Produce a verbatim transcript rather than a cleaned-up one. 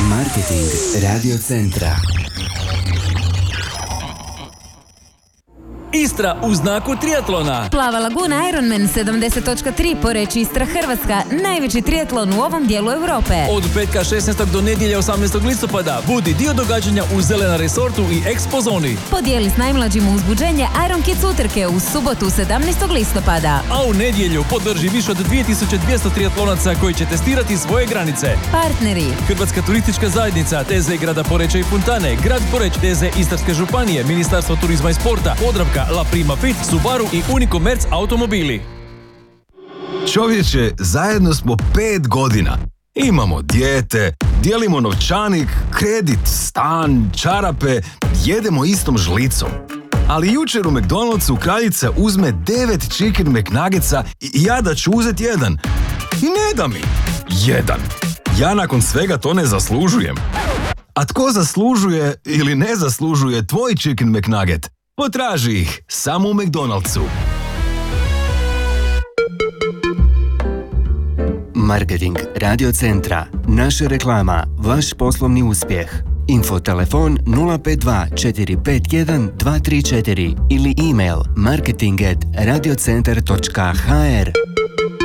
Marketing Radio Centra. Istra u znaku triatlona. Plava laguna Ironman sedamdeset točka tri Poreč Istra Hrvatska, najveći triatlon u ovom dijelu Europe. Od petka šesnaestog do nedjelje osamnaestog listopada budi dio događanja u Zelena Resortu i Expo zoni. Podijeli s najmlađim uzbuđenje Iron Kids utrke u subotu sedamnaestog listopada. A u nedjelju podrži više od dvije tisuće dvjesto triatlonaca koji će testirati svoje granice. Partneri: Hrvatska turistička zajednica, T Z grada Poreča i Fontane, grad Poreč, T Z Istarske županije, Ministarstvo turizma i sporta, Podravka, La Prima Fit, Subaru i Unicomerc automobili. Čovječe, zajedno smo pet godina. Imamo dijete, dijelimo novčanik, kredit, stan, čarape, jedemo istom žlicom. Ali jučer u McDonald'su kraljica uzme devet chicken McNuggetsa i ja da ću uzeti jedan. I ne da mi. Jedan. Ja nakon svega to ne zaslužujem. A tko zaslužuje ili ne zaslužuje tvoj chicken McNugget? Potraži ih samo u McDonald'su. Marketing Radio Centra. Naša reklama, vaš poslovni uspjeh. Info telefon nula pet dva četiri pet jedan dva tri četiri ili email marketing at radiocentar točka h r.